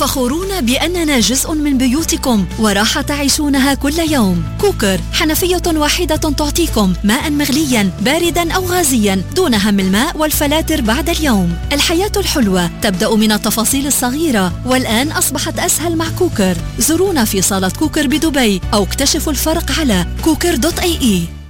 فخورون بأننا جزء من بيوتكم وراحة تعيشونها كل يوم. كوكر، حنفية واحدة تعطيكم ماء مغليا باردا أو غازيا دون هم الماء والفلاتر بعد اليوم. الحياة الحلوة تبدأ من التفاصيل الصغيرة، والآن أصبحت أسهل مع كوكر. زورونا في صالة كوكر بدبي أو اكتشفوا الفرق على cooker.ae.